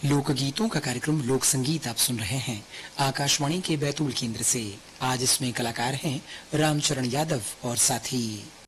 लोकगीतों का कार्यक्रम लोक संगीत आप सुन रहे हैं आकाशवाणी के बैतूल केंद्र से। आज इसमें कलाकार हैं रामचरण यादव और साथी।